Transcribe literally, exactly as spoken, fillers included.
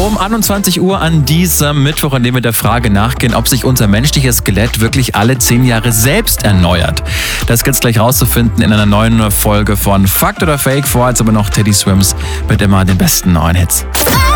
Um einundzwanzig Uhr an diesem Mittwoch, an dem wir der Frage nachgehen, ob sich unser menschliches Skelett wirklich alle zehn Jahre selbst erneuert. Das gibt's gleich rauszufinden in einer neuen Folge von Fakt oder Fake. Vorher jetzt aber noch Teddy Swims mit immer den besten neuen Hits.